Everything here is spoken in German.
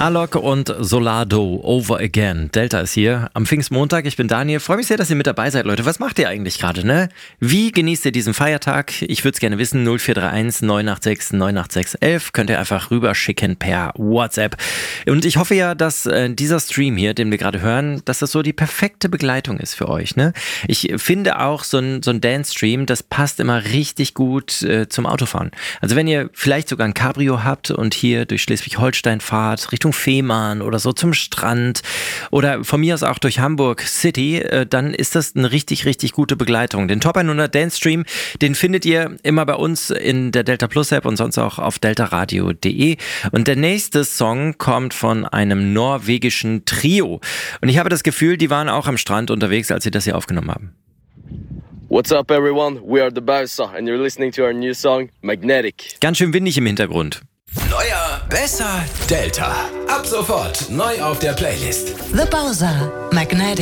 Alok und Solardo, Over Again. Delta ist hier am Pfingstmontag. Ich bin Daniel. Freue mich sehr, dass ihr mit dabei seid, Leute. Was macht ihr eigentlich gerade, ne? Wie genießt ihr diesen Feiertag? Ich würde es gerne wissen. 0431 986 986 11. Könnt ihr einfach rüberschicken per WhatsApp. Und ich hoffe ja, dass dieser Stream hier, den wir gerade hören, dass das so die perfekte Begleitung ist für euch, ne? Ich finde auch so ein Dance-Stream, das passt immer richtig gut zum Autofahren. Also wenn ihr vielleicht sogar ein Cabrio habt und hier durch Schleswig-Holstein fahrt, Richtung Fehmarn oder so zum Strand oder von mir aus auch durch Hamburg City, dann ist das eine richtig, richtig gute Begleitung. Den Top 100 Dance Stream, den findet ihr immer bei uns in der Delta Plus App und sonst auch auf deltaradio.de. Und der nächste Song kommt von einem norwegischen Trio. Und ich habe das Gefühl, die waren auch am Strand unterwegs, als sie das hier aufgenommen haben. What's up everyone, we are the Bowser and you're listening to our new song, Magnetic. Ganz schön windig im Hintergrund. Neuer, besser, Delta. Ab sofort neu auf der Playlist. The Bowser, Magnetic.